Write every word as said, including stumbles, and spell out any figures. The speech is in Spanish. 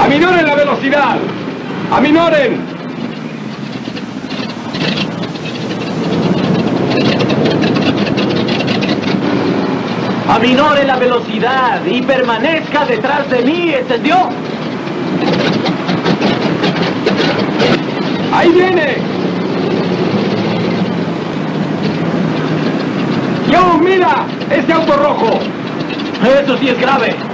¡Aminoren la velocidad! ¡Aminoren! Aminore la velocidad y permanezca detrás de mí, ¿entendió? ¡Ahí viene! ¡Yo, mira! ¡Ese auto rojo! Eso sí es grave.